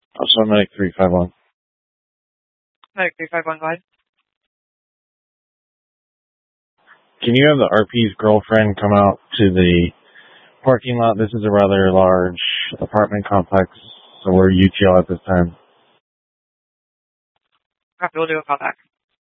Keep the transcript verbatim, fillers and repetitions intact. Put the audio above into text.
Also, Medic three five one. Medic three five one, go ahead. Can you have the R P's girlfriend come out to the parking lot? This is a rather large apartment complex, so we're U T L at this time. Copy, we'll do a call back.